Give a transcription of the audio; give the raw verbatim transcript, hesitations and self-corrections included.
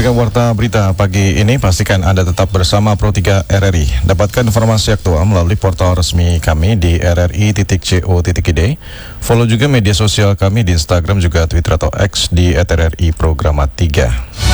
Demikian warta berita pagi ini, pastikan Anda tetap bersama Pro tiga R R I. Dapatkan informasi aktual melalui portal resmi kami di r r i titik co titik i d. Follow juga media sosial kami di Instagram juga Twitter atau X di at r r i programa tiga.